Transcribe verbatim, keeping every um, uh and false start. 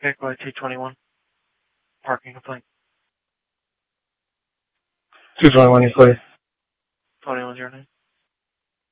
Okay, go ahead, two twenty-one. Parking complaint. two twenty-one, you please. twenty-one's your name.